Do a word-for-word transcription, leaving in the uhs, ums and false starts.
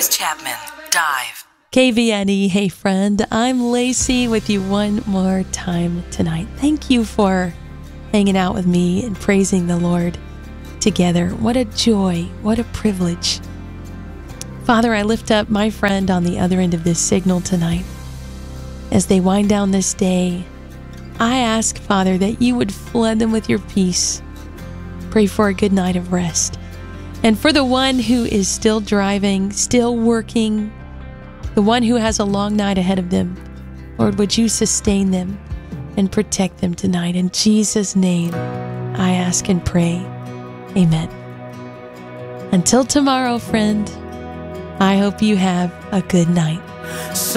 Chapman, Dive. K V N E, hey friend, I'm Lacey with you one more time tonight. Thank you for hanging out with me and praising the Lord together. What a joy, what a privilege. Father, I lift up my friend on the other end of this signal tonight. As they wind down this day, I ask, Father, that you would flood them with your peace. Pray for a good night of rest. And for the one who is still driving, still working, the one who has a long night ahead of them, Lord, would you sustain them and protect them tonight? In Jesus' name, I ask and pray. Amen. Until tomorrow, friend, I hope you have a good night.